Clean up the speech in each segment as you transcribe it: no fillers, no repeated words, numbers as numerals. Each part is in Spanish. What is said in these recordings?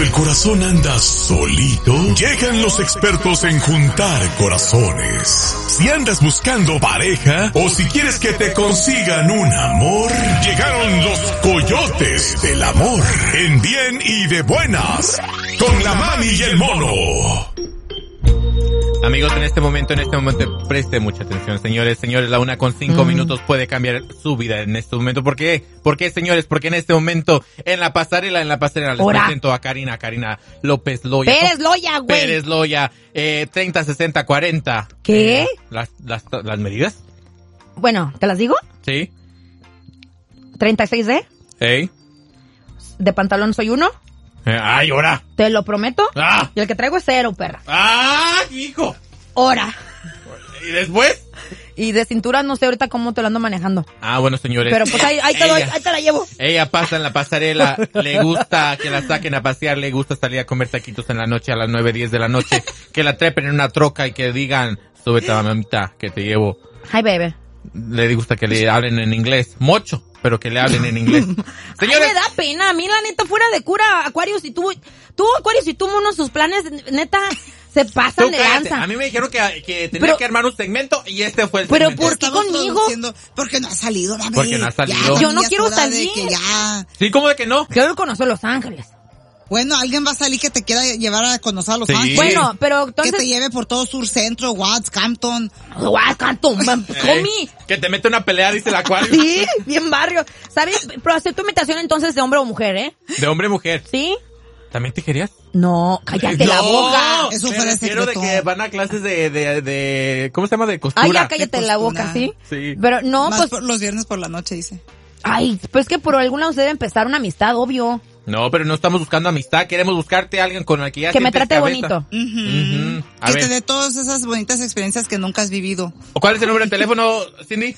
el corazón anda solito, llegan los expertos en juntar corazones. Si andas buscando pareja o si quieres que te consigan un amor, llegaron los coyotes del amor, en bien y de buenas, con la mami y el mono. Amigos, en este momento, preste mucha atención, señores, la 1:05 puede cambiar su vida en este momento. ¿Por qué? ¿Por qué, señores? Porque en este momento, en la pasarela les presento a Karina López Loya. Pérez Loya, güey. Pérez Loya, 30, 60, 40. ¿Qué? ¿Las medidas? Bueno, ¿te las digo? Sí. 36D. Hey. De pantalón soy 1. ¡Ay, ahora! Te lo prometo. ¡Ah! Y el que traigo es 0, perra. ¡Ah, hijo! Ahora. ¿Y después? Y de cintura no sé ahorita cómo te lo ando manejando. Ah, bueno, señores. Pero pues ahí te la llevo. Ella pasa en la pasarela, le gusta que la saquen a pasear, le gusta salir a comer taquitos en la noche a las 9, 10 de la noche, que la trepen en una troca y que digan, súbete a mamita, que te llevo. Hi, baby. Le gusta que le hablen en inglés, mucho, pero que le hablen en inglés. Señores, me da pena, a mí la neta, fuera de cura, Aquarius, y tú Aquarius, y tú, uno, sus planes, neta, se pasan de lanza. A mí me dijeron que tenía que armar un segmento y este fue el segmento. ¿Pero por qué conmigo? Porque no ha salido, David. Porque no ha salido. Ya, yo no quiero salir. Sí, ¿cómo de que no? Quiero conocer Los Ángeles. Bueno, alguien va a salir que te quiera llevar a conocer a Los Ángeles. Bueno, pero entonces... Que te lleve por todo Sur Centro, Watts, Campton. Tommy. Que te mete una pelea, dice el Acuario. Sí, bien barrio. ¿Sabes? Pero acepto invitación entonces de hombre o mujer, ¿eh? De hombre o mujer. ¿Sí? ¿También te querías? No, cállate la boca. Eso fue el secreto. de que van a clases de ¿cómo se llama? De costura. Ay, ya cállate la boca, ¿sí? Sí. Pero no, más pues... los viernes por la noche, dice. Ay, pues que por algún lado se debe empezar una amistad, obvio. No, pero no estamos buscando amistad, queremos buscarte a alguien con el que ya que me trate cabeza. bonito. Que te dé todas esas bonitas experiencias que nunca has vivido. ¿O cuál es el número de teléfono, Cindy?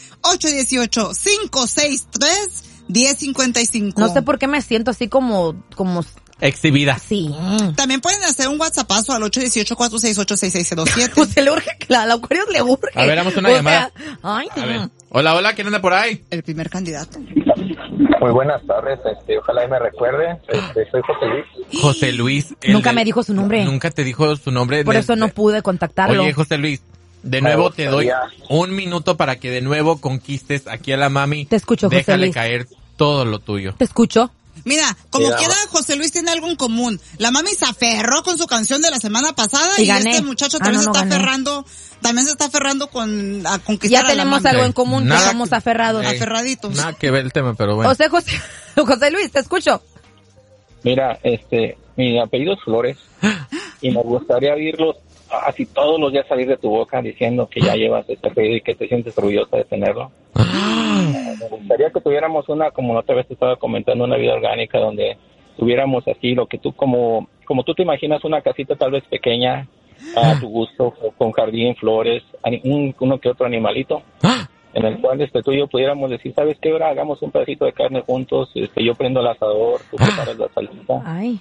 818-563-1055. No sé por qué me siento así como exhibida. Sí. También pueden hacer un WhatsAppazo al 818-468-6607. Pues se le urge, la Aquarius le urge. A ver, damos una llamada. Ay, a ver. Hola, ¿quién anda por ahí? El primer candidato. Muy buenas tardes, ojalá y me recuerde, soy José Luis. José Luis. Nunca me dijo su nombre. Nunca te dijo su nombre. Por eso no pude contactarlo. Oye, José Luis, de nuevo te doy un minuto para que de nuevo conquistes aquí a la mami. Te escucho, José Luis. Déjale caer todo lo tuyo. Te escucho. Mira, como quiera, José Luis tiene algo en común. La mami se aferró con su canción de la semana pasada y este muchacho también se está aferrando. También se está aferrando a conquistar. Ya tenemos algo en común, que somos aferrados. Aferraditos. Nada que ver el tema, pero bueno. O sea, José Luis, te escucho. Mira, mi apellido es Flores y me gustaría oírlos así todos los días salir de tu boca diciendo que ya llevas ese apellido y que te sientes orgullosa de tenerlo. Me gustaría que tuviéramos como la otra vez te estaba comentando, una vida orgánica donde tuviéramos así lo que tú como tú te imaginas, una casita tal vez pequeña a tu gusto, con jardín, flores, uno que otro animalito, en el cual tú y yo pudiéramos decir, ¿sabes qué? Ahora hagamos un pedacito de carne juntos, yo prendo el asador, tú preparas la salsita.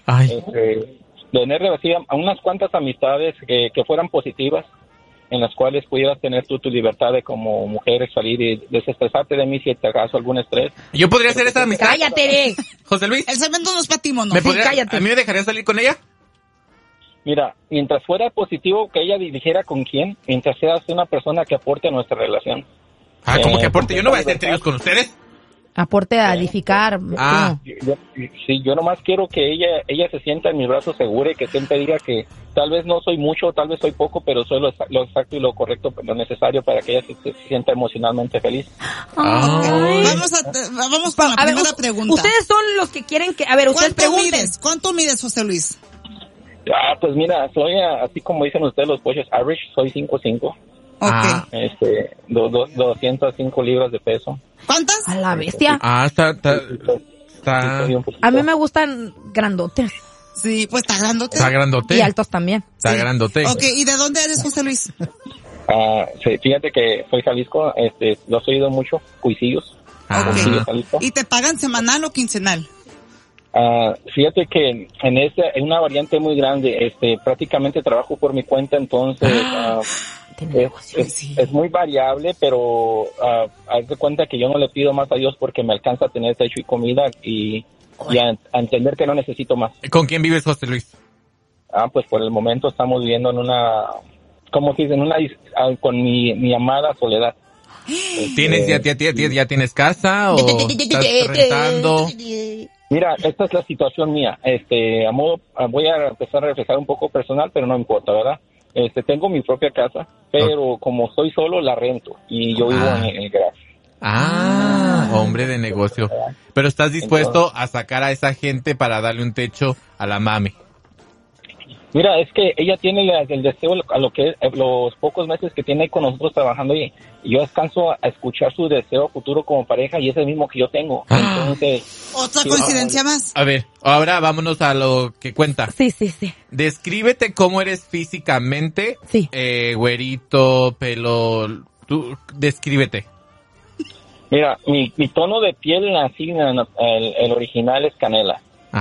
Tener así a unas cuantas amistades que fueran positivas, en las cuales pudieras tener tú tu libertad de como mujer salir y desestresarte de mí si te acaso algún estrés. ¿Yo podría hacer esa amistad? ¡Cállate! José Luis. El segmento no es para ti, mono. Cállate. ¿A mí me dejaría salir con ella? Mira, mientras fuera positivo que ella dijera con quién, mientras seas una persona que aporte a nuestra relación. ¿Cómo que aporte? Yo no voy a hacer tríos con ustedes. Aporte a edificar. Yo nomás quiero que ella se sienta en mis brazos segura y que siempre diga que tal vez no soy mucho, tal vez soy poco, pero soy lo exacto y lo correcto, lo necesario para que ella se sienta emocionalmente feliz. Vamos con la primera pregunta. Ustedes son los que quieren que... A ver, ustedes pregunten. ¿Cuánto mides, José Luis? Pues mira, soy así como dicen ustedes los pollos, average, soy 5'5". Okay. 205 libras de peso. ¿Cuántas? A la bestia. Está. A mí me gustan grandotes. Sí, pues está grandote. Está grandote. Y altos también. Está grandote. Ok, ¿y de dónde eres, José Luis? Sí, fíjate que soy Jalisco, lo has oído mucho, Cuisillos. Okay. ¿Y te pagan semanal o quincenal? Fíjate que en una variante muy grande, prácticamente trabajo por mi cuenta, entonces es muy variable, pero haz de cuenta que yo no le pido más a Dios porque me alcanza a tener techo y comida y y a entender que no necesito más. ¿Con quién vives, José Luis? Pues por el momento estamos viviendo en una, ¿cómo se dice? Con mi amada Soledad. ¿Ya tienes casa o estás rentando? Mira, esta es la situación mía. Voy a empezar a reflejar un poco personal, pero no importa, ¿verdad? Tengo mi propia casa, pero como soy solo, la rento y yo vivo en el garage. Hombre de negocio. Pero ¿estás dispuesto a sacar a esa gente para darle un techo a la mami? Mira, es que ella tiene el deseo a lo que los pocos meses que tiene con nosotros trabajando y yo descanso a escuchar su deseo futuro como pareja y es el mismo que yo tengo. Entonces, otra coincidencia más. A ver, ahora vámonos a lo que cuenta. Sí. Descríbete cómo eres físicamente. Sí. Güerito, pelo, tú descríbete. Mira, mi tono de piel así, el original es canela.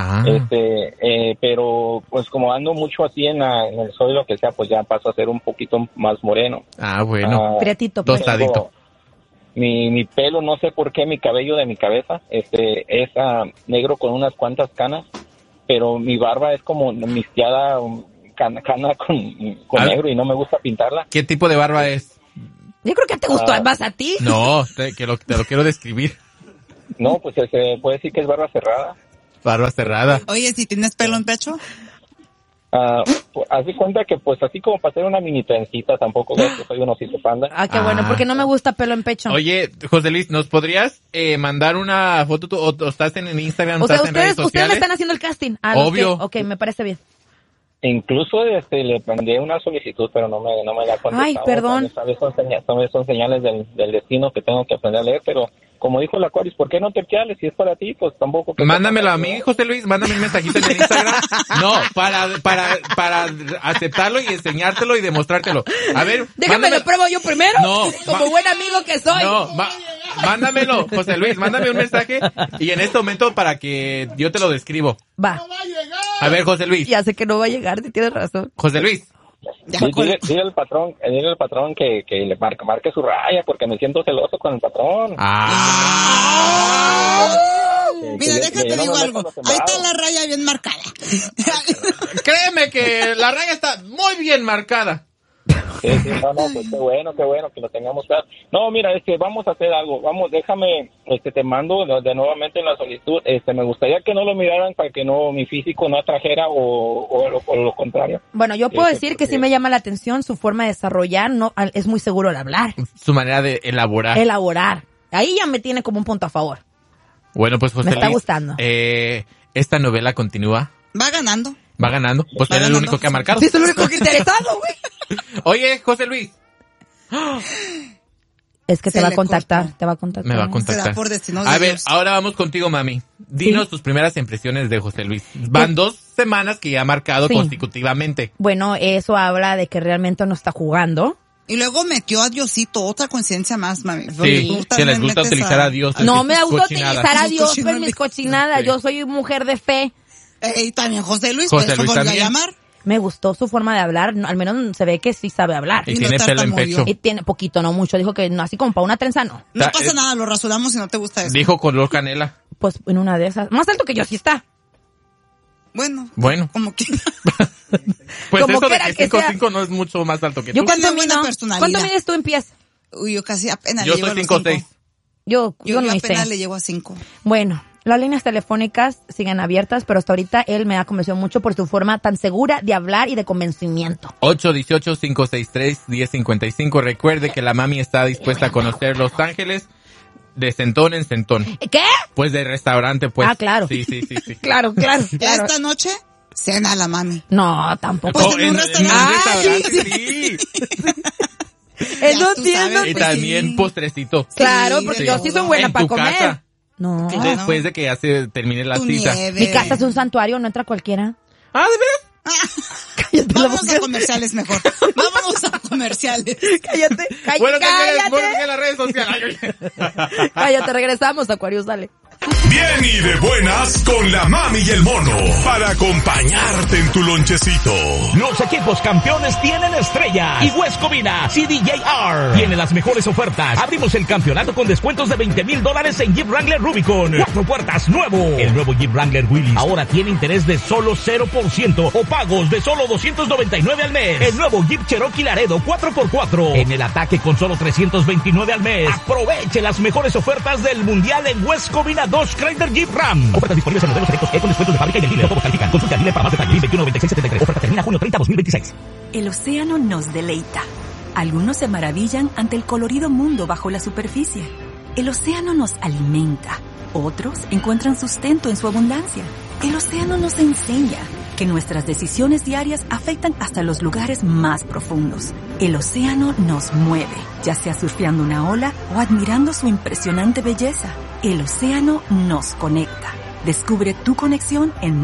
Pero pues como ando mucho así en el sol y lo que sea, pues ya paso a ser un poquito más moreno. Bueno. Prietito, pues. Tostadito. Mi pelo, no sé por qué, mi cabello de mi cabeza, es negro con unas cuantas canas, pero mi barba es como mixteada, cana con negro y no me gusta pintarla. ¿Qué tipo de barba es? Yo creo que te gustó más a ti. No, te lo quiero describir. No, pues puede decir que es barba cerrada. Barba cerrada. Oye, ¿si tienes pelo en pecho? Pues, haz de cuenta que pues así como para hacer una mini trencita, tampoco ves que soy un osito panda. Qué bueno, porque no me gusta pelo en pecho. Oye, José Luis, ¿nos podrías mandar una foto tú, o estás en Instagram, o estás en redes sociales? Ustedes me están haciendo el casting. Obvio. Ok, me parece bien. Incluso le mandé una solicitud, pero no me la contestado. Ay, perdón. ¿Sabes? Son señales del destino que tengo que aprender a leer, pero como dijo la Aquarius, ¿por qué no te quedes? Si es para ti, pues tampoco. Mándamelo a mí, José Luis, mándame un mensajito en el Instagram. No, para aceptarlo y enseñártelo y demostrártelo. A ver, déjame lo pruebo yo primero. No, como buen amigo que soy. No, mándamelo, José Luis, mándame un mensaje y en este momento para que yo te lo describo. Va. ¡No va a llegar! A ver, José Luis. Ya sé que no va a llegar, tienes razón. José Luis. Dile al patrón que le marque su raya porque me siento celoso con el patrón. Mira, déjate digo algo. Ahí está la raya bien marcada. Créeme que la raya está muy bien marcada. Sí, pues qué bueno que lo tengamos claro. No, mira, vamos a hacer algo. Déjame, te mando de nuevamente en la solicitud. Me gustaría que no lo miraran para que mi físico no atrajera o lo contrario. Bueno, yo puedo decir que sí me llama la atención su forma de desarrollar, es muy seguro al hablar. Su manera de elaborar. Ahí ya me tiene como un punto a favor. Bueno, pues José Luis, me está Luis, gustando. Esta novela continúa. Va ganando. Pues era el único que ha marcado. Sí, es el único que interesado, güey. Oye, José Luis. Es que te va a contactar. Me va a contactar. Por destino de a ver, Dios. ahora vamos contigo, mami. Dinos tus primeras impresiones de José Luis. Van 2 semanas que ya ha marcado consecutivamente. Bueno, eso habla de que realmente no está jugando. Y luego metió a Diosito, otra coincidencia más, mami. Sí, que les gusta utilizar a Dios. No me gusta utilizar a Dios en mis cochinadas. Sí. Yo soy mujer de fe. Y también José Luis, pues volvió a llamar. Me gustó su forma de hablar, al menos se ve que sí sabe hablar. Y tiene pelo en pecho. Y tiene poquito, no mucho. Dijo que no, así como para una trenza, no. No pasa nada, lo rasuramos si no te gusta eso. Dijo color canela. Pues en una de esas. Más alto que yo sí está. Bueno. Como Como quiera. Pues como eso de que 5'5" no es mucho más alto que yo tú. ¿Cuánto mides tú en pies? Uy, yo casi apenas yo le llego soy a los 5'6". Yo no apenas sé. le llego a 5. Bueno, las líneas telefónicas siguen abiertas, pero hasta ahorita él me ha convencido mucho por su forma tan segura de hablar y de convencimiento. 818-563-1055. Recuerde que la mami está dispuesta a conocer Los Ángeles de centón en centón. ¿Qué? Pues de restaurante, pues. Claro. Sí. Claro. Esta noche cena la mami. No, tampoco. Pues en un restaurante. Sí. Eso tiene. Y también postrecito. Claro, porque yo sí soy buena para comer. Casa. No. Después de que ya se termine la cita. Mi casa es un santuario, no entra cualquiera. ¿De veras? Cállate. Vámonos a comerciales mejor. Vámonos a comerciales. Cállate. Bueno, señores, en las redes sociales. Cállate, regresamos, Aquarius, dale. Bien y de buenas con la mami y el mono para acompañarte en tu lonchecito. Los equipos campeones tienen estrellas y West Covina CDJR tiene las mejores ofertas. Abrimos el campeonato con descuentos de $20,000 en Jeep Wrangler Rubicon. 4 puertas nuevo. El nuevo Jeep Wrangler Willys ahora tiene interés de solo 0% o pagos de solo $299 al mes. El nuevo Jeep Cherokee Laredo 4x4 en el ataque con solo $329 al mes. Aproveche las mejores ofertas del mundial en West Covina Dodge Chrysler Jeep Ram. Ofertas disponibles en modelos selectos con descuentos de fábrica y del dealer. Todos califican. Consulta al dealer para más detalles. 219673. Oferta termina junio 30, 2026. El océano nos deleita. Algunos se maravillan ante el colorido mundo bajo la superficie. El océano nos alimenta. Otros encuentran sustento en su abundancia. El océano nos enseña que nuestras decisiones diarias afectan hasta los lugares más profundos. El océano nos mueve, ya sea surfeando una ola o admirando su impresionante belleza. El océano nos conecta. Descubre tu conexión en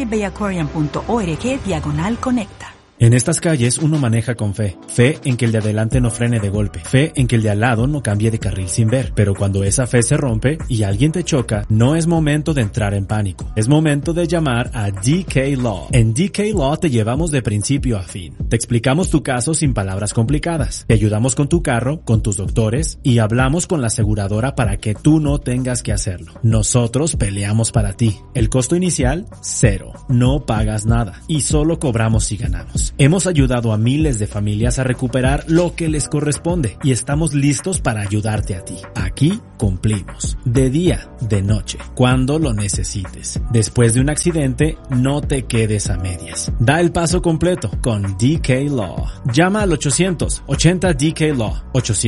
montereybayaquarium.org/conecta. En estas calles uno maneja con fe. Fe en que el de adelante no frene de golpe. Fe en que el de al lado no cambie de carril sin ver. Pero cuando esa fe se rompe y alguien te choca, no es momento de entrar en pánico. Es momento de llamar a DK Law. En DK Law te llevamos de principio a fin. Te explicamos tu caso sin palabras complicadas. Te ayudamos con tu carro, con tus doctores y hablamos con la aseguradora para que tú no tengas que hacerlo. Nosotros peleamos para ti. El costo inicial, 0. No pagas nada y solo cobramos si ganamos. Hemos ayudado a miles de familias a recuperar lo que les corresponde y estamos listos para ayudarte a ti. Aquí cumplimos. De día, de noche, cuando lo necesites. Después de un accidente, no te quedes a medias. Da el paso completo con DK Law. Llama al 800-80-DK-LAW,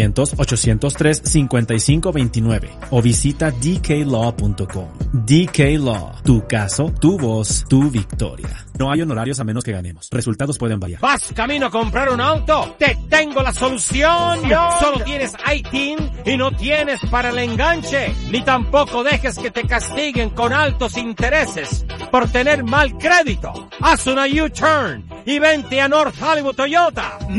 800-803-5529 o visita dklaw.com. DK Law. Tu caso, tu voz, tu victoria. No hay honorarios a menos que ganemos. Resultados pueden variar. ¿Vas camino a comprar un auto? ¡Te tengo la solución! Solo tienes ITIN y no tienes para el enganche. Ni tampoco dejes que te castiguen con altos intereses por tener mal crédito. Haz una U-turn y vente a North Hollywood Toyota.